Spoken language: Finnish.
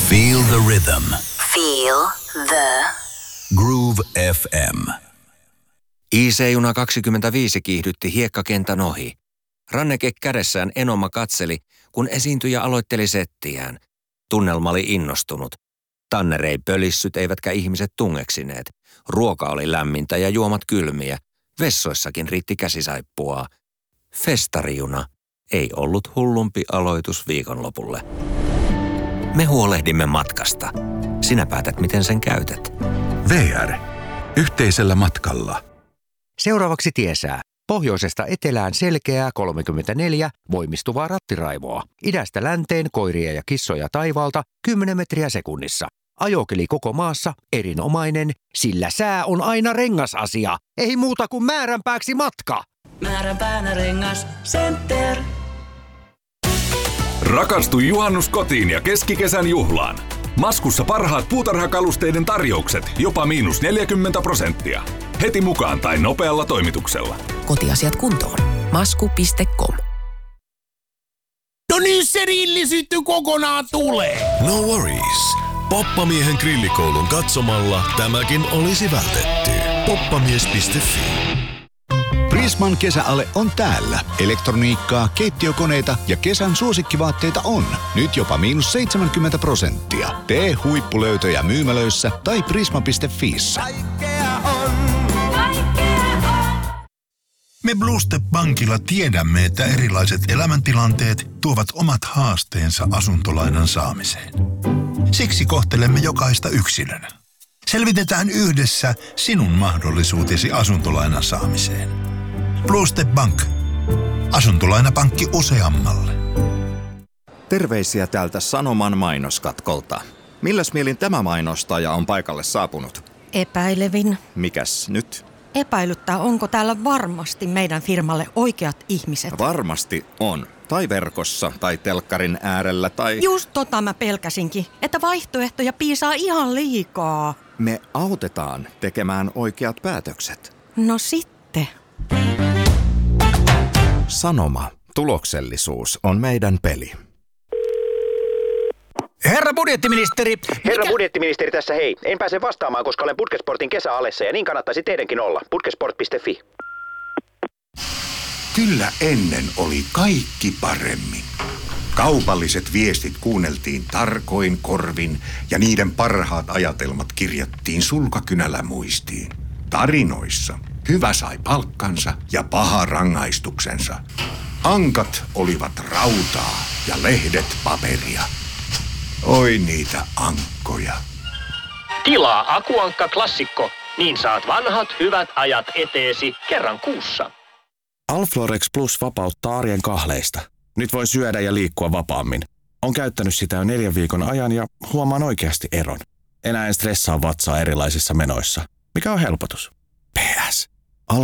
Feel the rhythm. Feel the Groove FM. IC-juna 25 kiihdytti hiekkakentän ohi. Ranneke kädessään Enoma katseli, kun esiintyjä aloitteli settiään. Tunnelma oli innostunut. Tanner ei pölissyt eivätkä ihmiset tungeksineet. Ruoka oli lämmintä ja juomat kylmiä. Vessoissakin riitti käsisaippua. Festarijuna ei ollut hullumpi aloitus viikonlopulle. Me huolehdimme matkasta. Sinä päätät, miten sen käytät. VR. Yhteisellä matkalla. Seuraavaksi tiesää. Pohjoisesta etelään selkeää 34 voimistuvaa rattiraivoa. Idästä länteen koiria ja kissoja taivaalta 10 metriä sekunnissa. Ajokeli koko maassa erinomainen, sillä sää on aina rengasasia. Ei muuta kuin määränpääksi matka. Määränpäänä Rengas Center. Rakastu juhannuskotiin ja keskikesän juhlaan. Maskussa parhaat puutarhakalusteiden tarjoukset, jopa -40%. Heti mukaan tai nopealla toimituksella. Kotiasiat kuntoon. Masku.com. No niin, se rillisytty kokonaan tulee. No worries. Poppamiehen grillikoulun katsomalla tämäkin olisi vältetty. Poppamies.fi. Prisman kesäale on täällä. Elektroniikkaa, keittiökoneita ja kesän suosikkivaatteita on. Nyt jopa -70%. Tee huippulöytöjä myymälöissä tai prisma.fiissä. Me Blue Step Bankilla tiedämme, että erilaiset elämäntilanteet tuovat omat haasteensa asuntolainan saamiseen. Siksi kohtelemme jokaista yksilönä. Selvitetään yhdessä sinun mahdollisuutesi asuntolainan saamiseen. Blue Step Bank. Asuntolainapankki useammalle. Terveisiä täältä Sanoman mainoskatkolta. Milläs mielin tämä mainostaja on paikalle saapunut? Epäilevin. Mikäs nyt? Epäilyttää, onko täällä varmasti meidän firmalle oikeat ihmiset. Varmasti on. Tai verkossa, tai telkkarin äärellä, tai... Just tota mä pelkäsinkin, että vaihtoehtoja piisaa ihan liikaa. Me autetaan tekemään oikeat päätökset. No sitten. Sanoma. Tuloksellisuus on meidän peli. Herra budjettiministeri. Herra budjettiministeri tässä hei. En pääse vastaamaan, koska olen Budgetsportin kesäalessa ja niin kannattaisi teidänkin olla. Budgetsport.fi. Kyllä ennen oli kaikki paremmin. Kaupalliset viestit kuunneltiin tarkoin korvin ja niiden parhaat ajatelmat kirjattiin sulkakynällä muistiin. Tarinoissa hyvä sai palkkansa ja paha rangaistuksensa. Ankat olivat rautaa ja lehdet paperia. Oi niitä ankkoja. Tilaa Akuankka Klassikko, niin saat vanhat hyvät ajat eteesi kerran kuussa. Alflorex Plus vapauttaa arjen kahleista. Nyt voin syödä ja liikkua vapaammin. Olen käyttänyt sitä jo 4 viikon ajan ja huomaan oikeasti eron. Enää en stressaa vatsaa erilaisissa menoissa. Mikä on helpotus?